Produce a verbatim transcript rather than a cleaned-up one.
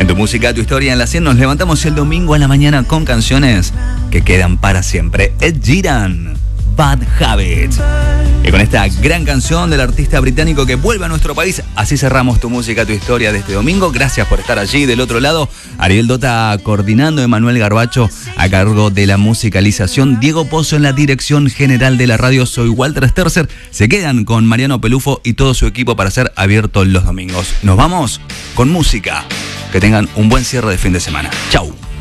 En Tu Música, Tu Historia en la cien nos levantamos el domingo a la mañana con canciones que quedan para siempre. Ed Sheeran, Bad Habits. Y con esta gran canción del artista británico que vuelve a nuestro país, así cerramos Tu Música, Tu Historia de este domingo. Gracias por estar allí del otro lado. Ariel Dota coordinando, Emanuel Garbacho a cargo de la musicalización, Diego Pozo en la dirección general de la radio. Soy Walter Sterzer. Se quedan con Mariano Pelufo y todo su equipo para ser abiertos los domingos. Nos vamos con música. Que tengan un buen cierre de fin de semana. Chau.